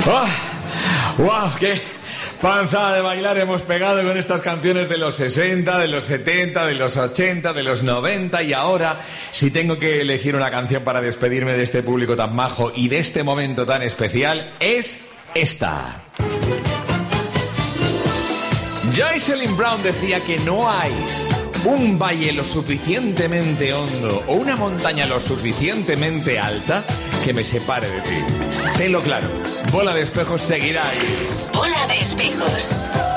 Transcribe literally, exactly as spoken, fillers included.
¡Oh! ¡Wow! ¡Qué panzada de bailar hemos pegado con estas canciones de los sesenta, de los setenta, de los ochenta, de los noventa! Y ahora, si tengo que elegir una canción para despedirme de este público tan majo y de este momento tan especial, es esta. Jocelyn Brown decía que no hay un valle lo suficientemente hondo o una montaña lo suficientemente alta que me separe de ti. Tenlo claro, Bola de Espejos seguirá ahí. Bola de Espejos.